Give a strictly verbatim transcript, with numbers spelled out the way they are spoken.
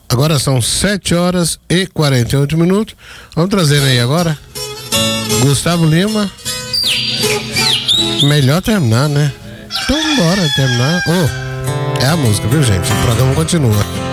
Agora são sete horas e quarenta e oito minutos. Vamos trazer aí agora Gustavo Lima. Melhor terminar, né? Então bora terminar. Oh, é a música, viu, gente? O programa continua.